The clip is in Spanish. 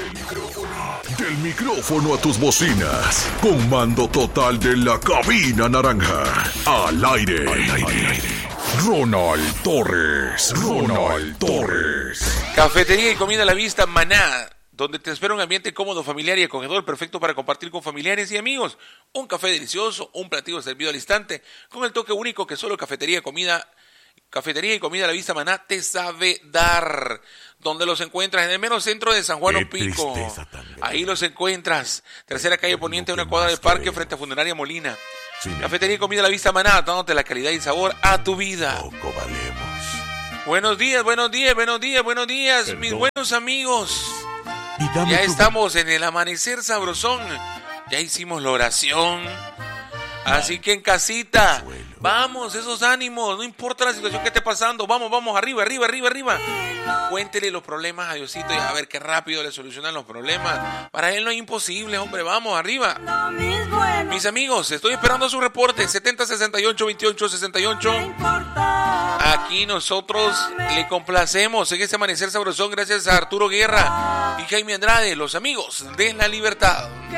Del micrófono a tus bocinas. Con mando total de la cabina naranja. Al aire. Ronald Torres. Cafetería y comida a la vista Maná, donde te espera un ambiente cómodo, familiar y acogedor, perfecto para compartir con familiares y amigos. Un café delicioso, un platillo servido al instante, con el toque único que solo Cafetería y comida a la vista Maná te sabe dar. Donde los encuentras en el mero centro de San Juan Opico. Ahí los encuentras. Tercera calle Poniente, una cuadra del parque frente a Funeraria Molina. Cafetería y comida a la vista Maná, dándote la calidad y sabor a tu vida. Poco valemos. Buenos días, mis buenos amigos. Ya estamos en el amanecer sabrosón. Ya hicimos la oración. Así que en casita, vamos, esos ánimos, no importa la situación que esté pasando, vamos, arriba. Cuéntele los problemas a Diosito y a ver qué rápido le solucionan los problemas. Para él no es imposible, hombre, vamos, arriba. Mis amigos, estoy esperando su reporte, 7068-2868. Aquí nosotros le complacemos en este amanecer sabrosón gracias a Arturo Guerra y Jaime Andrade, los amigos de la libertad.